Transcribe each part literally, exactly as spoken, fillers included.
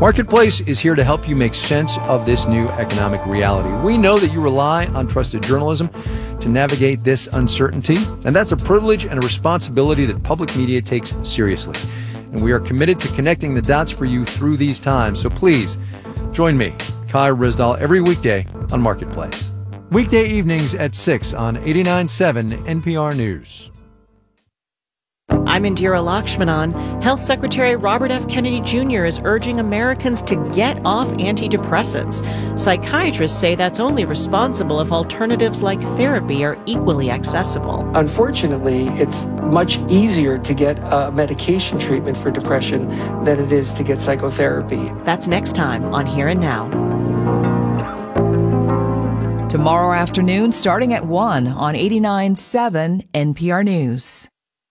Marketplace is here to help you make sense of this new economic reality. We know that you rely on trusted journalism to navigate this uncertainty, and that's a privilege and a responsibility that public media takes seriously. And we are committed to connecting the dots for you through these times. So please join me, Kai Ryssdal, every weekday on Marketplace. Weekday evenings at six on eighty-nine point seven N P R News. I'm Indira Lakshmanan. Health Secretary Robert F. Kennedy Junior is urging Americans to get off antidepressants. Psychiatrists say that's only responsible if alternatives like therapy are equally accessible. Unfortunately, it's much easier to get a medication treatment for depression than it is to get psychotherapy. That's next time on Here and Now. Tomorrow afternoon, starting at one on eighty-nine point seven N P R News.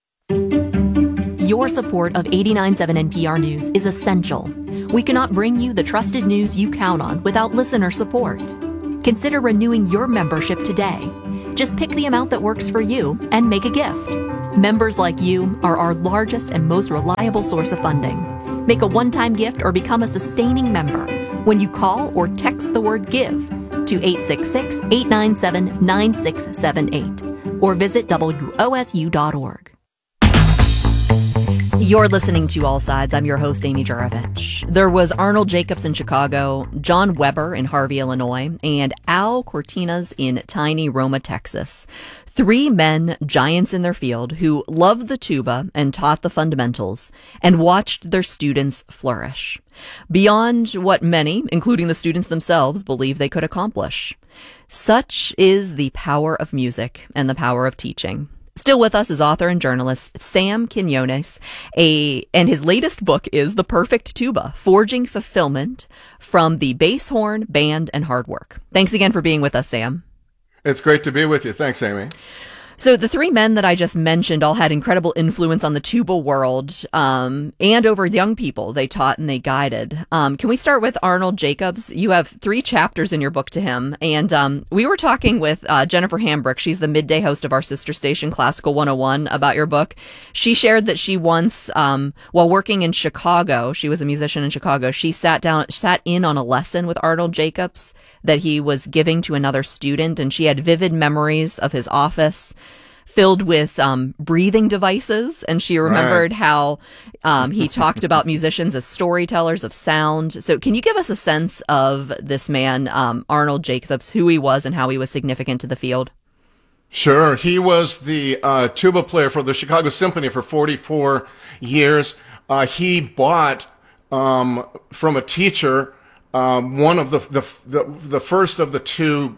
Your support of eighty-nine point seven N P R News is essential. We cannot bring you the trusted news you count on without listener support. Consider renewing your membership today. Just pick the amount that works for you and make a gift. Members like you are our largest and most reliable source of funding. Make a one-time gift or become a sustaining member when you call or text the word GIVE to eight six six, eight nine seven, nine six seven eight or visit W O S U dot org. You're listening to All Sides. I'm your host, Amy Juravich. There was Arnold Jacobs in Chicago, John Weber in Harvey, Illinois, and Al Cortinas in tiny Roma, Texas. Three men, giants in their field, who loved the tuba and taught the fundamentals and watched their students flourish beyond what many, including the students themselves, believed they could accomplish. Such is the power of music and the power of teaching. Still with us is author and journalist Sam Quinones, a, and his latest book is The Perfect Tuba, Forging Fulfillment from the Bass Horn, Band, and Hard Work. Thanks again for being with us, Sam. It's great to be with you. Thanks, Amy. So the three men that I just mentioned all had incredible influence on the tuba world um, and over young people they taught and they guided. Um, can we start with Arnold Jacobs? You have three chapters in your book to him. And um, we were talking with uh, Jennifer Hambrick. She's the midday host of our sister station, Classical one oh one, about your book. She shared that she once, um, while working in Chicago, she was a musician in Chicago, she sat down, sat in on a lesson with Arnold Jacobs that he was giving to another student. And she had vivid memories of his office filled with um, breathing devices. And she remembered right. how um, he talked about musicians as storytellers of sound. So can you give us a sense of this man, um, Arnold Jacobs, who he was and how he was significant to the field? Sure. He was the uh, tuba player for the Chicago Symphony for forty-four years. Uh, he bought um, from a teacher um, one of the, the, the, the first of the two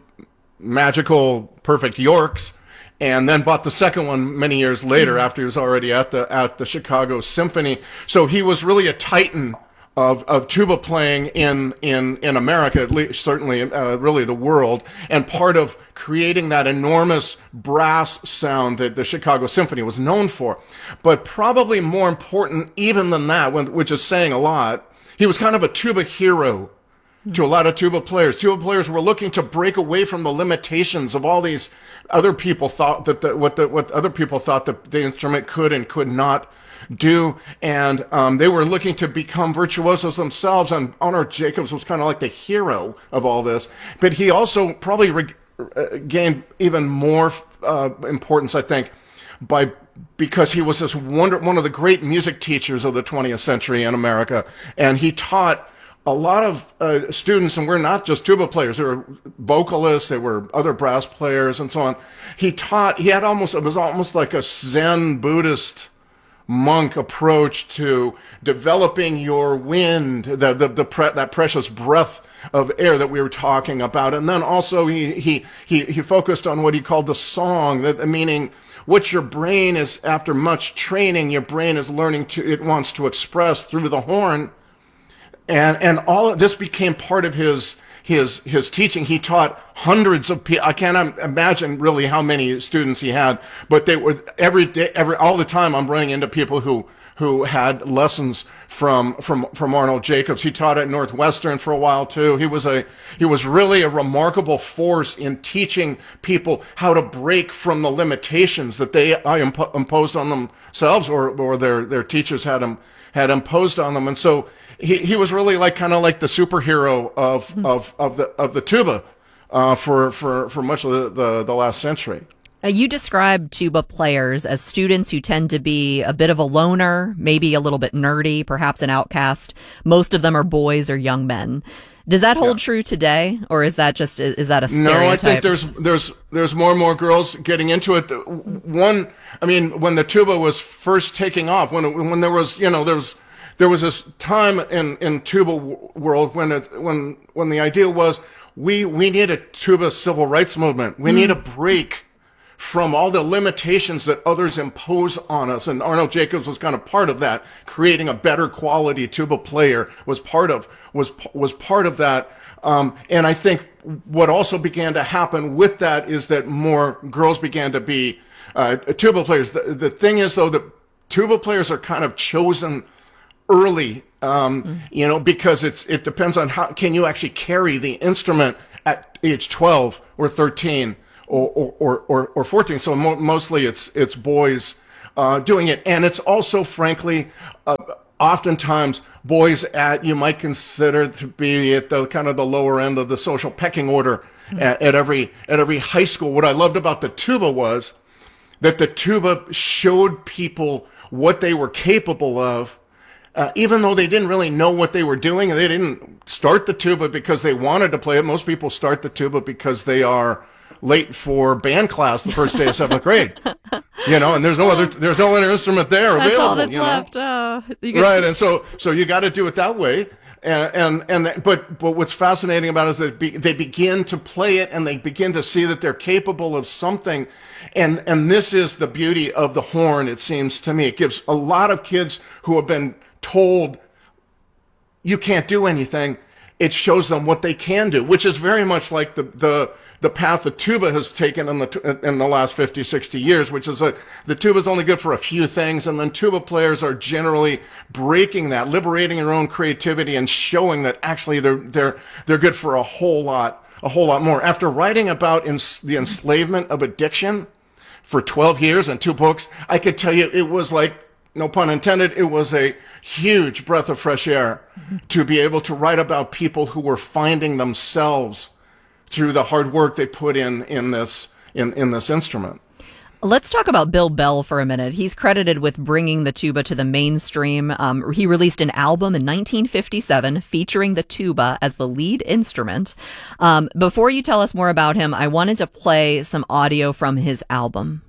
magical perfect Yorks, and then bought the second one many years later after he was already at the at the Chicago Symphony. So he was really a titan of of tuba playing in in in America, at least certainly uh, really the world, and part of creating that enormous brass sound that the Chicago Symphony was known for. But probably more important even than that, which is saying a lot, he was kind of a tuba hero to a lot of tuba players. Tuba players were looking to break away from the limitations of all these other people thought that the, what the, what other people thought that the instrument could and could not do, and um, they were looking to become virtuosos themselves. And Arnold Jacobs was kind of like the hero of all this, but he also probably re- uh, gained even more uh, importance, I think, by because he was this wonder one of the great music teachers of the twentieth century in America, and he taught a lot of uh, students, and we're not just tuba players, there were vocalists, there were other brass players and so on. He taught, he had almost, it was almost like a Zen Buddhist monk approach to developing your wind, the, the, the pre, that precious breath of air that we were talking about. And then also he, he, he, he focused on what he called the song, that, meaning what your brain is, after much training, your brain is learning to, it wants to express through the horn. And and all of this became part of his his his teaching. He taught hundreds of people. I can't imagine really how many students he had, but they were every day, every all the time. I'm running into people who who had lessons from from from Arnold Jacobs. He taught at Northwestern for a while too. He was a he was really a remarkable force in teaching people how to break from the limitations that they imp- imposed on themselves, or or their their teachers had them. had imposed on them. And so he, he was really like kind of like the superhero of, mm-hmm. of, of the of the tuba uh, for, for, for much of the, the, the last century. Uh, you describe tuba players as students who tend to be a bit of a loner, maybe a little bit nerdy, perhaps an outcast. Most of them are boys or young men. Does that hold yeah. true today, or is that just is that a stereotype? No, I think there's there's there's more and more girls getting into it. One, I mean, when the tuba was first taking off, when it, when there was you know there was there was this time in in tuba world when it when when the idea was we we need a tuba civil rights movement. We mm. need a break from all the limitations that others impose on us. And Arnold Jacobs was kind of part of that. Creating a better quality tuba player was part of, was, was part of that. Um, and I think what also began to happen with that is that more girls began to be, uh, tuba players. The, the thing is though, that tuba players are kind of chosen early, um, mm. you know, because it's, it depends on how, can you actually carry the instrument at age twelve or thirteen? Or, or, or, or fourteen. So mo- mostly it's, it's boys, uh, doing it. And it's also, frankly, uh, oftentimes boys at, you might consider to be at the kind of the lower end of the social pecking order mm-hmm. at, at every, at every high school. What I loved about the tuba was that the tuba showed people what they were capable of. Uh, even though they didn't really know what they were doing, and they didn't start the tuba because they wanted to play it. Most people start the tuba because they are late for band class the first day of seventh grade, you know, and there's no other, there's no other instrument there available. That's all that's you know? left. Oh, you right. And so, so you got to do it that way. And, and, and, but, but what's fascinating about it is that be, they begin to play it and they begin to see that they're capable of something. And, and this is the beauty of the horn. It seems to me, it gives a lot of kids who have been told you can't do anything. It shows them what they can do, which is very much like the, the, the path the tuba has taken in the in the last fifty, sixty years, which is that the tuba is only good for a few things, and then tuba players are generally breaking that, liberating their own creativity, and showing that actually they're they're they're good for a whole lot, a whole lot more. After writing about ins- the enslavement of addiction for twelve years and two books, I could tell you it was like, no pun intended, it was a huge breath of fresh air to be able to write about people who were finding themselves through the hard work they put in in this in, in this instrument. Let's talk about Bill Bell for a minute. He's credited with bringing the tuba to the mainstream. Um, he released an album in nineteen fifty-seven featuring the tuba as the lead instrument. Um, before you tell us more about him, I wanted to play some audio from his album.